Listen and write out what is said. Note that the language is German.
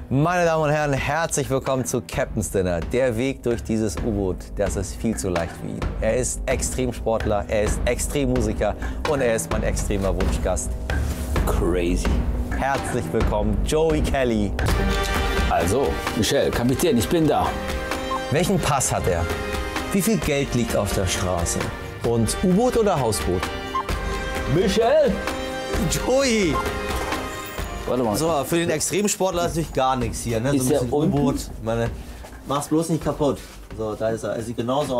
Meine Damen und Herren, herzlich willkommen zu Captain's Dinner. Der Weg durch dieses U-Boot, das ist viel zu leicht für ihn. Er ist Extremsportler, er ist Extremmusiker und er ist mein extremer Wunschgast. Crazy. Herzlich willkommen, Joey Kelly. Also, Michel, Kapitän, ich bin da. Welchen Pass hat er? Wie viel Geld liegt auf der Straße? Und U-Boot oder Hausboot? Michel! Joey! Warte mal. So, für den Extremsportler ist natürlich gar nichts hier. Ne? So Ist ein der bisschen unten? U-Boot. Mach's bloß nicht kaputt. So, da ist er. Er sieht genauso